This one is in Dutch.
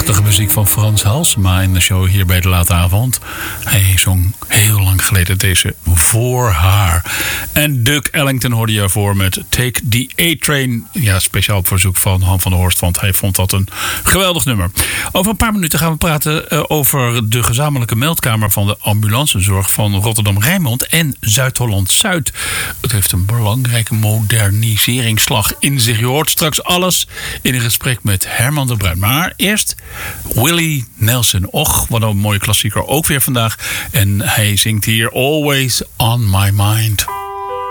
Prachtige muziek van Frans Halsema in de show hier bij de Late Avond. Hij zong heel lang geleden deze Voor haar. En Duke Ellington hoorde je voor met Take the A-Train. Ja, speciaal op verzoek van Han van der Horst, want hij vond dat een geweldig nummer. Over een paar minuten gaan we praten over de gezamenlijke meldkamer van de ambulancezorg van Rotterdam-Rijnmond en Zuid-Holland-Zuid. Het heeft een belangrijke moderniseringsslag in zich. Je hoort straks alles in een gesprek met Herman de Bruin. Maar eerst Willie Nelson. Och, wat een mooie klassieker ook weer vandaag. En hij zingt hier Always on My Mind.